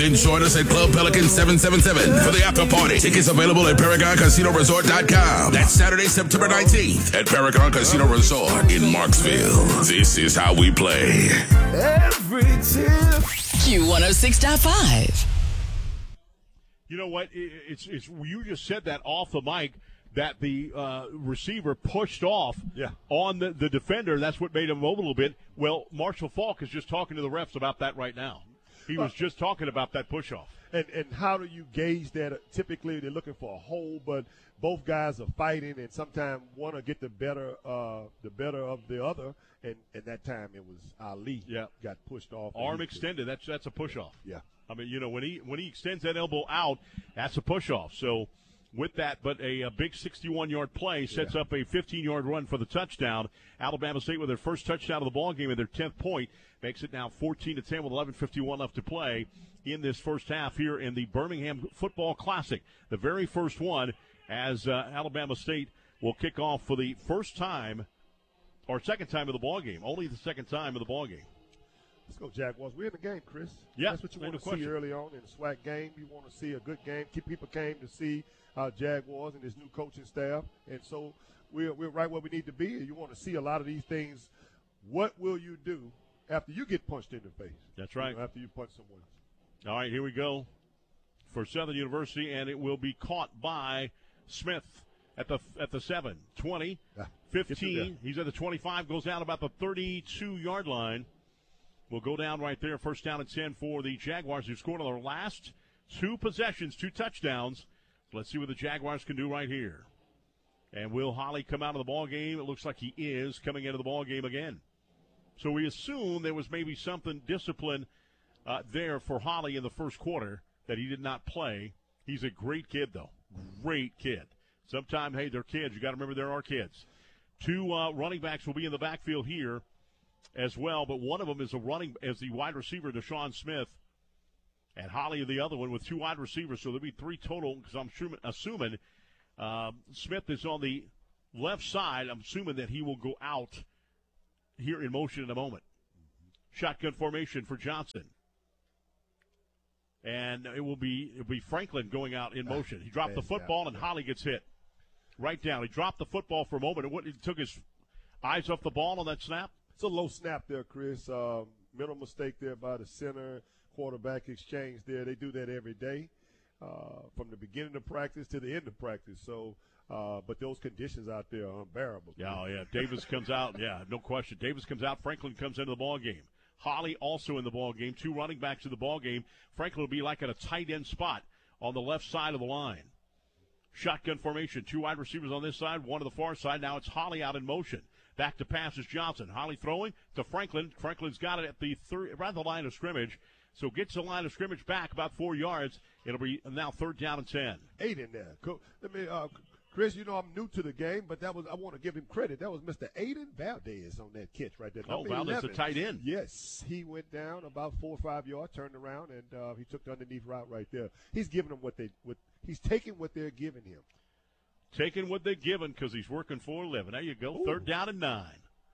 Then join us at Club Pelican 777 for the after party. Tickets available at ParagonCasinoResort.com. That's Saturday, September 19th at Paragon Casino Resort in Marksville. This is how we play. Every tip. Q106.5. You know what? It's you just said that off the mic that the receiver pushed off on the defender. That's what made him move a little bit. Well, Marshall Faulk is just talking to the refs about that right now. He was just talking about that push-off. And how do you gauge that? Typically, they're looking for a hole, but both guys are fighting, and sometimes one will get the better of the other. And at that time, it was Ali got pushed off. Arm extended. That's a push-off. Yeah. I mean, when he extends that elbow out, that's a push-off. So with that, but a big 61-yard play sets up a 15-yard run for the touchdown. Alabama State with their first touchdown of the ball game and their 10th point makes it now 14-10 with 11:51 left to play in this first half here in the Birmingham Football Classic. The very first one as Alabama State will kick off for the first time or second time of the ball game. Only the second time of the ball game. Let's go, Jaguars. We're in the game, Chris. Yeah, that's what you want to see early on in a SWAC game. You want to see a good game. People came to see Jaguars and his new coaching staff, and so we're right where we need to be. You want to see a lot of these things. What will you do after you get punched in the face? That's right. After you punch someone else. All right, here we go for Southern University, and it will be caught by Smith at the 7, 20, 15. He's at the 25, goes down about the 32-yard line. Will go down right there. First down and 10 for the Jaguars, who scored on their last two possessions, two touchdowns. Let's see what the Jaguars can do right here. And will Holly come out of the ball game? It looks like he is coming into the ball game again. So we assume there was maybe something discipline there for Holly in the first quarter that he did not play. He's a great kid, though. Great kid. Sometimes, hey, they're kids. You got to remember there are kids. Two running backs will be in the backfield here as well, but one of them is the wide receiver, Deshaun Smith, and Holly the other one with two wide receivers. So there'll be three total because I'm assuming Smith is on the left side. I'm assuming that he will go out here in motion in a moment. Shotgun formation for Johnson. And it will be Franklin going out in motion. He dropped the football, and Holly gets hit right down. He dropped the football for a moment. He took his eyes off the ball on that snap. It's a low snap there, Chris. Mental mistake there by the center quarterback exchange there. They do that every day from the beginning of practice to the end of practice. So, but those conditions out there are unbearable. Yeah. Davis comes out. Yeah, no question. Davis comes out. Franklin comes into the ball game. Holly also in the ball game. Two running backs in the ball game. Franklin will be like at a tight end spot on the left side of the line. Shotgun formation. Two wide receivers on this side, one on the far side. Now it's Holly out in motion. Back to pass is Johnson. Holly throwing to Franklin. Franklin's got it at the around the line of scrimmage. So gets the line of scrimmage back about 4 yards. It'll be now third down and 10. 8 in there. Let me, Chris, I'm new to the game, but I want to give him credit. That was Mr. Aiden Valdez on that catch right there. Oh, Valdez, a tight end. Yes, he went down about 4 or 5 yards, turned around, and he took the underneath route right there. He's giving them he's taking what they're giving him. Taking what they're giving because he's working for a living. There you go. Ooh. Third down and 9.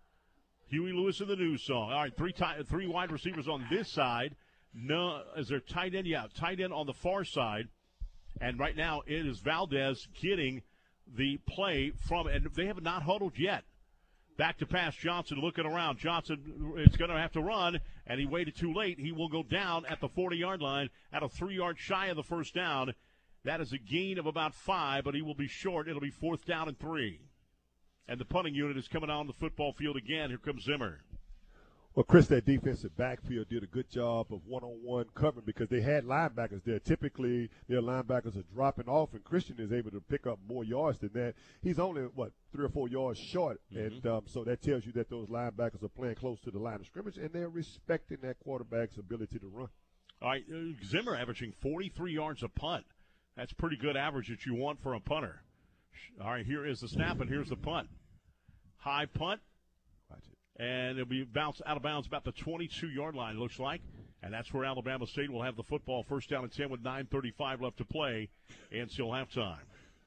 Huey Lewis in the news song. All right, three wide receivers on this side. No, is there tight end? Yeah, tight end on the far side. And right now it is Valdez getting the play from, and they have not huddled yet. Back to pass, Johnson looking around. Johnson is going to have to run, and he waited too late. He will go down at the 40-yard line at a 3 yard shy of the first down. That is a gain of about 5, but he will be short. It'll be fourth down and 3. And the punting unit is coming out on the football field again. Here comes Zimmer. Well, Chris, that defensive backfield did a good job of one-on-one covering because they had linebackers there. Typically, their linebackers are dropping off, and Christian is able to pick up more yards than that. He's only, 3 or 4 yards short, and so that tells you that those linebackers are playing close to the line of scrimmage, and they're respecting that quarterback's ability to run. All right, Zimmer averaging 43 yards a punt. That's pretty good average that you want for a punter. All right, here is the snap, and here's the punt. High punt. And it'll be bounced out of bounds about the 22-yard line, it looks like. And that's where Alabama State will have the football first down and 10 with 9:35 left to play until halftime.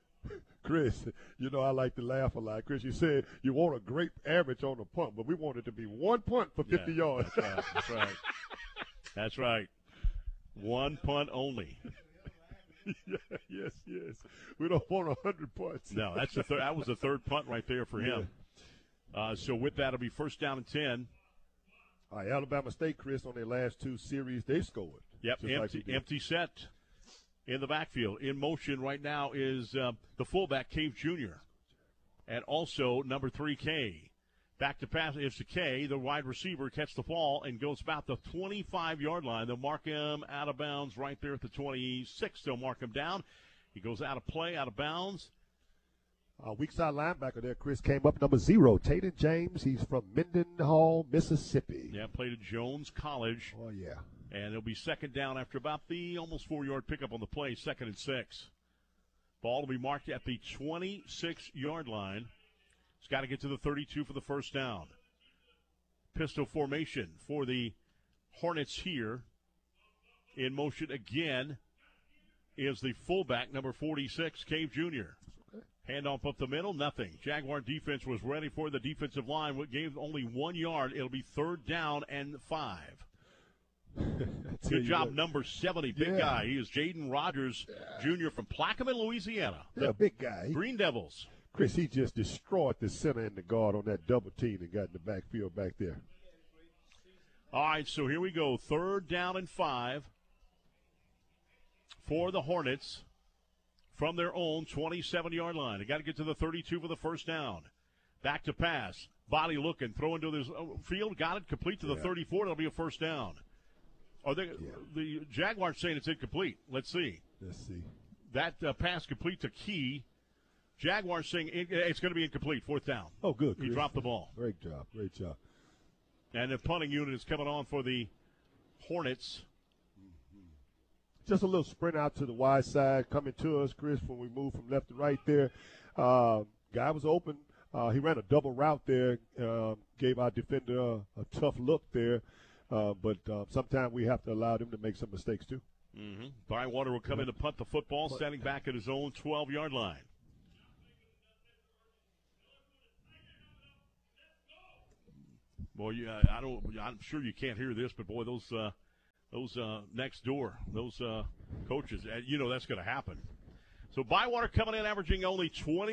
Chris, I like to laugh a lot. Chris, you said you want a great average on a punt, but we want it to be one punt for 50 yards. That's right. That's right. One punt only. Yes. We don't want 100 punts. No, that's that was the third punt right there for him. So with that, it'll be first down and 10. All right, Alabama State, Chris, on their last two series, they scored. Yep, empty set in the backfield. In motion right now is the fullback, Cave Jr., and also number 3, K. Back to pass is to K, the wide receiver, catch the ball and goes about the 25-yard line. They'll mark him out of bounds right there at the 26. They'll mark him down. He goes out of play, out of bounds. Weak side linebacker there, Chris, came up number 0, Tatum James. He's from Mendenhall, Mississippi. Yeah, played at Jones College. Oh, yeah. And it'll be second down after about the almost 4-yard pickup on the play, 2nd and 6. Ball will be marked at the 26-yard line. He's got to get to the 32 for the first down. Pistol formation for the Hornets here. In motion again is the fullback, number 46, Cave Jr. Handoff up the middle, nothing. Jaguar defense was ready for the defensive line. What gave only 1 yard. It'll be 3rd down and 5. Good job, number 70, big guy. He is Jaden Rogers Jr. from Plaquemine, Louisiana. Yeah, big guy. Green Devils. Chris, he just destroyed the center and the guard on that double team and got in the backfield back there. All right, so here we go. 3rd down and 5 for the Hornets from their own 27-yard line. They got to get to the 32 for the first down. Back to pass. Body looking, throw into this field. Got it, complete to the 34. That'll be a first down. Are they, the Jaguars saying it's incomplete. Let's see. That pass complete to Key. Jaguars saying it's going to be incomplete. 4th down. Oh, good. He dropped the ball. Great job. And the punting unit is coming on for the Hornets. Just a little sprint out to the wide side coming to us, Chris, when we move from left to right there. Guy was open. He ran a double route there, gave our defender a tough look there. But sometimes we have to allow them to make some mistakes, too. Bywater will come in to punt the football, standing back at his own 12-yard line. Boy, I'm sure you can't hear this, but boy, those next door, those coaches, you know that's going to happen. So Bywater coming in, averaging only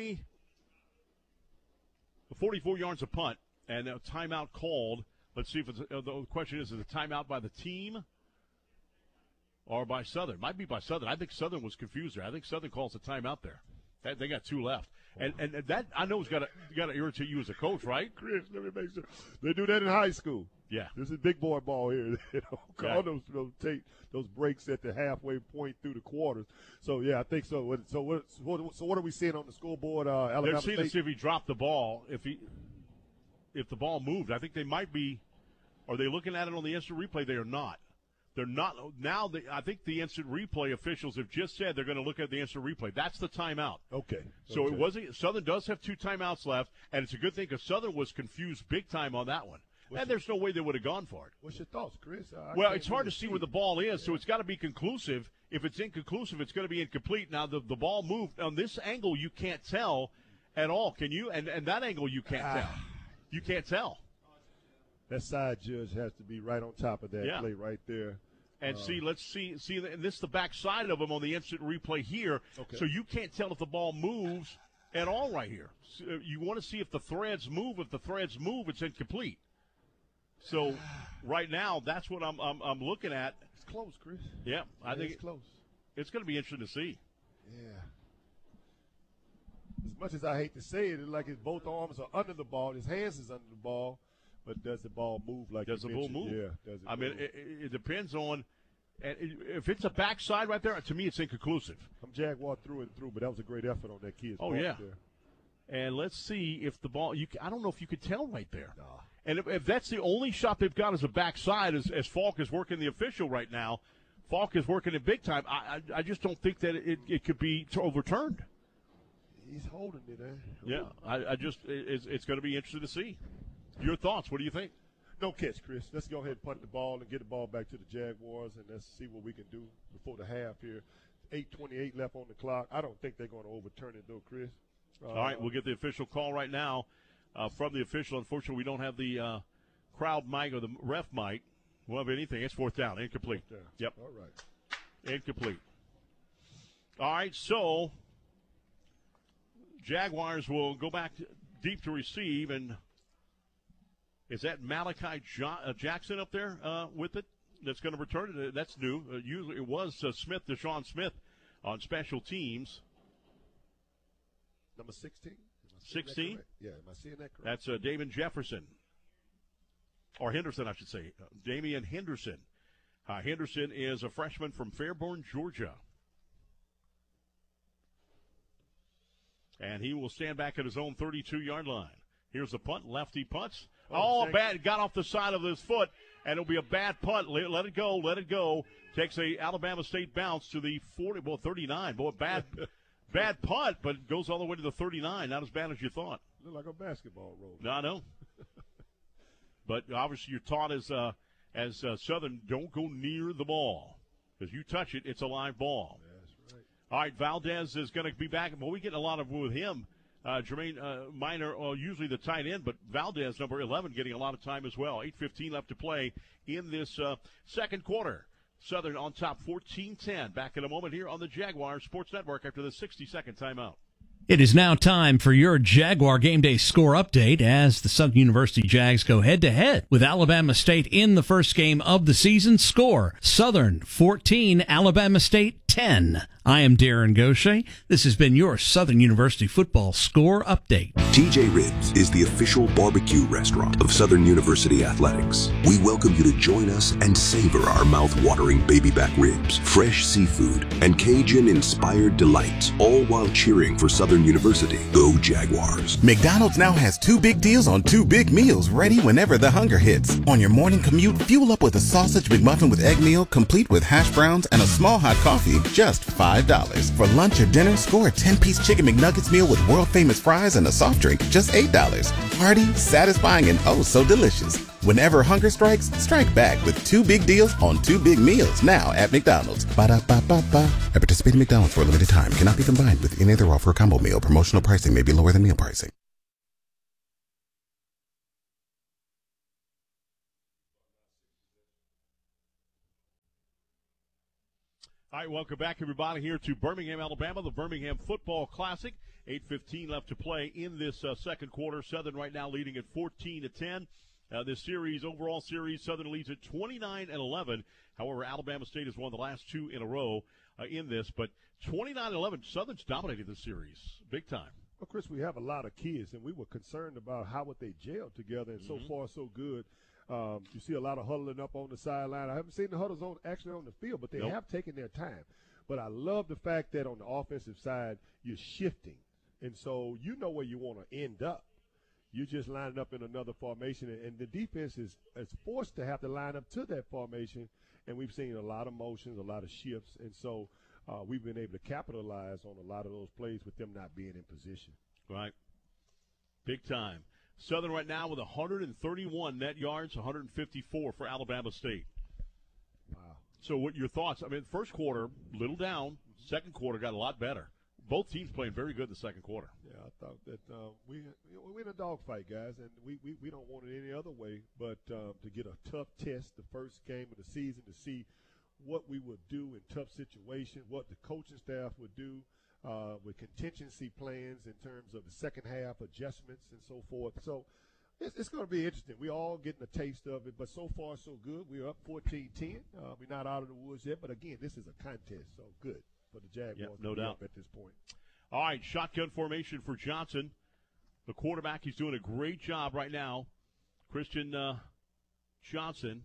44 yards a punt, and a timeout called. Let's see if it's the question is it a timeout by the team or by Southern? Might be by Southern. I think Southern was confused there. I think Southern calls a timeout there. They got 2 left. And that, I know, has got to irritate you as a coach, right? Chris, let me make sure. They do that in high school. Yeah. This is big boy ball here. Call those breaks at the halfway point through the quarters. So, yeah, I think so. So what are we seeing on the scoreboard, Alabama They're seeing State? to see if he dropped the ball, if the ball moved. I think they might be. Are they looking at it on the instant replay? They are not. They're not now. I think the instant replay officials have just said they're going to look at the instant replay. That's the timeout. Okay. So it wasn't. Southern does have 2 timeouts left, and it's a good thing because Southern was confused big time on that one. And there's no way they would have gone for it. What's your thoughts, Chris? Well, it's hard to see where the ball is, so it's got to be conclusive. If it's inconclusive, it's going to be incomplete. Now the ball moved on this angle. You can't tell at all, can you? And that angle you can't tell. You can't tell. That side judge has to be right on top of that play right there. And let's see, and this is the back side of him on the instant replay here. Okay. So you can't tell if the ball moves at all right here. So you want to see if the threads move. If the threads move, it's incomplete. So right now, that's what I'm looking at. It's close, Chris. Yeah, I think it's close. It's going to be interesting to see. Yeah. As much as I hate to say it, it's like his both arms are under the ball. His hands is under the ball. But does the ball move like does the ball move? Yeah. Does it move? It depends on if it's a backside right there. To me, it's inconclusive. I'm Jaguar through and through, but that was a great effort on that kid's part yeah. there. And let's see if the ball. I don't know if you could tell right there. Nah. And if that's the only shot they've got as a backside, as Falk is working the official right now, Falk is working it big time. I just don't think that it could be overturned. He's holding it, eh? Yeah, it's going to be interesting to see. Your thoughts? What do you think? No catch, Chris. Let's go ahead and punt the ball and get the ball back to the Jaguars, and let's see what we can do before the half here. 8:28 left on the clock. I don't think they're going to overturn it, though, Chris. All right, we'll get the official call right now from the official. Unfortunately, we don't have the crowd mic or the ref mic. We'll have anything. It's 4th down, incomplete. Fourth down. Yep. All right. Incomplete. All right, so Jaguars will go back deep to receive, and is that Malachi Jackson up there with it that's going to return it? That's new. Usually it was Smith, Deshaun Smith, on special teams. Number 16? 16? Yeah, am I seeing that correct? That's Damon Jefferson. Or Henderson, I should say. Damian Henderson. Henderson is a freshman from Fairborn, Georgia. And he will stand back at his own 32-yard line. Here's the punt. Lefty punts. Bad. Got off the side of his foot, and it'll be a bad punt. Let it go. Let it go. Takes a Alabama State bounce to the 39. Boy, bad punt, but it goes all the way to the 39. Not as bad as you thought. Look like a basketball roll. No, I know. But obviously you're taught as Southern, don't go near the ball. Because you touch it, it's a live ball. That's right. All right, Valdez is going to be back. Well, we get a lot of with him. Jermaine Minor, usually the tight end, but Valdez, number 11, getting a lot of time as well. 8:15 left to play in this second quarter. Southern on top 14-10. Back in a moment here on the Jaguar Sports Network after the 60-second timeout. It is now time for your Jaguar Game Day score update as the Southern University Jags go head-to-head with Alabama State in the first game of the season. Score, Southern 14, Alabama State 10. I am Darren Gaucher. This has been your Southern University football score update. TJ Ribs is the official barbecue restaurant of Southern University Athletics. We welcome you to join us and savor our mouth-watering baby back ribs, fresh seafood, and Cajun-inspired delights, all while cheering for Southern University. Go Jaguars. McDonald's now has 2 big deals on 2 big meals ready whenever the hunger hits. On your morning commute, fuel up with a sausage McMuffin with egg meal, complete with hash browns and a small hot coffee, just $5. For lunch or dinner, score a 10-piece Chicken McNuggets meal with world-famous fries and a soft drink, just $8. Hearty, satisfying, and oh so delicious. Whenever hunger strikes, strike back with 2 big deals on 2 big meals now at McDonald's. Ba-da-ba-ba-ba. At participating McDonald's for a limited time. Cannot be combined with any other offer or combo meal. Promotional pricing may be lower than meal pricing. All right, welcome back, everybody, here to Birmingham, Alabama, the Birmingham Football Classic. 8:15 left to play in this second quarter. Southern right now leading at 14-10. This series, overall series, Southern leads at 29-11. However, Alabama State has won the last 2 in a row in this. But 29-11, Southern's dominated the series big time. Well, Chris, we have a lot of kids, and we were concerned about how would they gel together, and so far so good. You see a lot of huddling up on the sideline. I haven't seen the huddles actually on the field, but they have taken their time. But I love the fact that on the offensive side, you're shifting. And so you know where you want to end up. You're just lining up in another formation, and the defense is forced to have to line up to that formation, and we've seen a lot of motions, a lot of shifts, and so we've been able to capitalize on a lot of those plays with them not being in position. Right. Big time. Southern right now with 131 net yards, 154 for Alabama State. Wow. So what your thoughts? I mean, first quarter, little down. Second quarter got a lot better. Both teams playing very good in the second quarter. Yeah, I thought that we're in a dogfight, guys, and we don't want it any other way but to get a tough test the first game of the season to see what we would do in tough situations, what the coaching staff would do with contingency plans in terms of the second half adjustments and so forth. So it's going to be interesting. We're all getting a taste of it, but so far so good. We're up 14-10. We're not out of the woods yet, but again, this is a contest, so good for the Jaguars no doubt at this point. All right, shotgun formation for Johnson. The quarterback, he's doing a great job right now. Christian Johnson.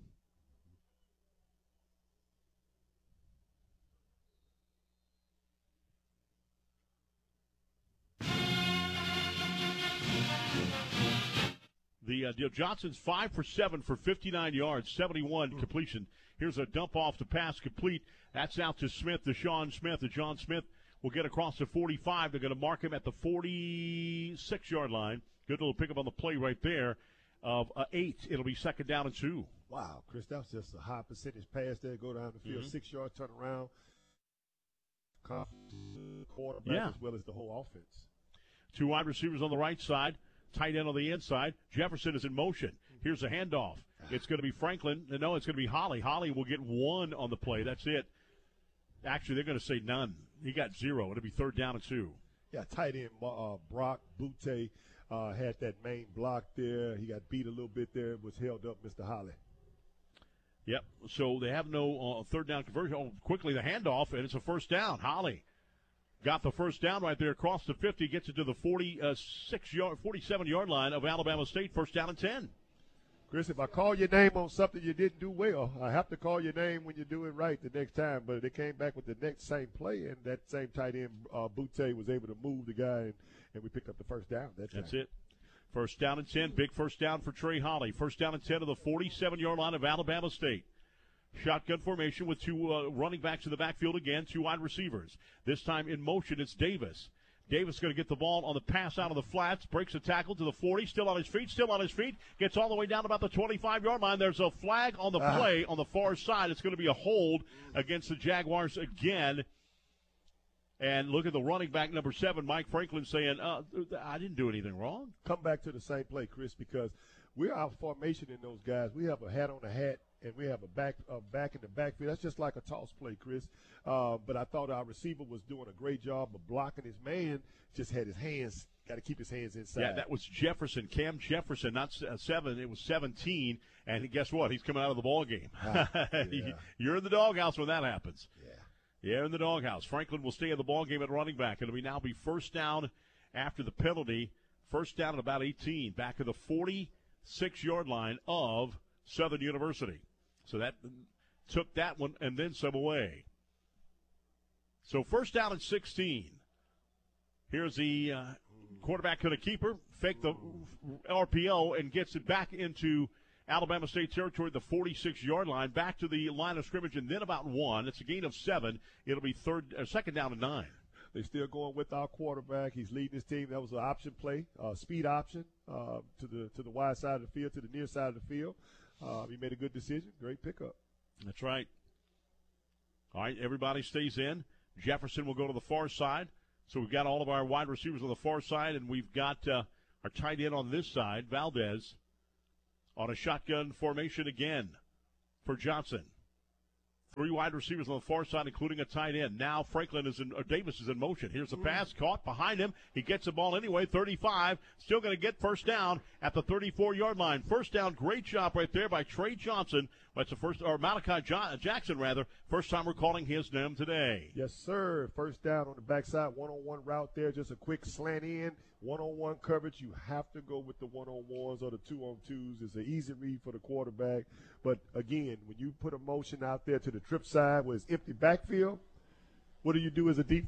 Johnson's 5 for 7 for 59 yards, 71 completion. Here's a dump off to pass complete. That's out to Smith, Deshaun Smith. Deshaun Smith will get across the 45. They're going to mark him at the 46-yard line. Good little pickup on the play right there of 8. It'll be second down and 2. Wow, Chris, that's just a high percentage pass there. Go down the field, 6 yards, turn around. Quarterback as well as the whole offense. 2 wide receivers on the right side. Tight end on the inside. Jefferson is in motion. Here's a handoff. It's going to be Franklin. No, it's going to be Holly. Holly will get 1 on the play. That's it. Actually, they're going to say none. He got 0. It'll be 3rd down and 2. Yeah, tight end Brock Butte had that main block there. He got beat a little bit there. Was held up, Mr. Holly. Yep. So they have no 3rd down conversion. Oh, quickly the handoff, and it's a 1st down. Holly got the 1st down right there across the 50, gets it to the 47-yard line of Alabama State. 1st down and 10. Chris, if I call your name on something you didn't do well, I have to call your name when you do it right the next time. But they came back with the next same play, and that same tight end, Butte, was able to move the guy, and we picked up the 1st down. That's it. 1st down and 10. Big 1st down for Trey Holly. 1st down and 10 to the 47-yard line of Alabama State. Shotgun formation with 2 running backs in the backfield again, 2 wide receivers. This time in motion, it's Davis. Davis going to get the ball on the pass out of the flats, breaks a tackle to the 40, still on his feet, gets all the way down about the 25-yard line. There's a flag on the play on the far side. It's going to be a hold against the Jaguars again. And look at the running back, number 7, Mike Franklin, saying, I didn't do anything wrong. Come back to the same play, Chris, because we're out formation in those guys. We have a hat on a hat, and we have a back in the backfield. That's just like a toss play, Chris. But I thought our receiver was doing a great job of blocking his man. Just had his hands, got to keep his hands inside. Yeah, that was Jefferson, Cam Jefferson, not 7. It was 17. And guess what? He's coming out of the ball game. Yeah. You're in the doghouse when that happens. Yeah, in the doghouse. Franklin will stay in the ball game at running back. It'll now be 1st down after the penalty. 1st down at about 18, back to the 46-yard line of Southern University. So that took that one and then some away. So 1st down and 16. Here's the quarterback to the keeper, fake the RPO and gets it back into Alabama State territory, the 46-yard line, back to the line of scrimmage, and then about 1. It's a gain of 7. It'll be 2nd down and 9. They're still going with our quarterback. He's leading his team. That was an option play, speed option to the wide side of the field, to the near side of the field. He made a good decision. Great pickup. That's right. All right, everybody stays in. Jefferson will go to the far side. So we've got all of our wide receivers on the far side, and we've got our tight end on this side, Valdez, on a shotgun formation again for Johnson. 3 wide receivers on the far side, including a tight end. Now Davis is in motion. Here's the pass caught behind him. He gets the ball anyway. 35. Still going to get 1st down at the 34-yard line. 1st down. Great job right there by Trey Johnson. That's Malachi Jackson rather. First time we're calling his name today. Yes, sir. 1st down on the backside, one-on-one route there. Just a quick slant in. One-on-one coverage. You have to go with the one-on-ones or the 2-on-2s. It's an easy read for the quarterback. But, again, when you put a motion out there to the trip side where it's empty backfield, what do you do as a defense?